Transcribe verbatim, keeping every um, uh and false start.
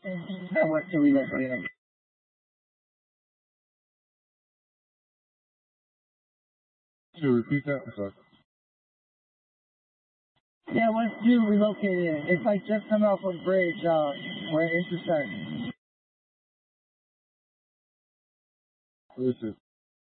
That was to relocate them. Can you repeat that? I'm sorry. Yeah, once you relocate it, it's like just coming off of the bridge, uh, where it intersects. This is